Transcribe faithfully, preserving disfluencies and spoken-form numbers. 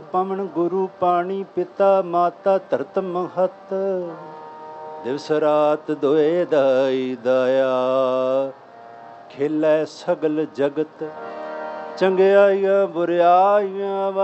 ਪਵਨ ਗੁਰੂ ਪਾਣੀ ਪਿਤਾ ਮਾਤਾ ਧਰਤ ਮਹਤ। ਦਿਵਸ ਰਾਤ ਦੋਏ ਦਾਈ ਦਾਇਆ ਖੇਲੈ ਸਗਲ ਜਗਤ। ਚੰਗਿਆਈਆਂ ਬੁਰਿਆਈਆਂ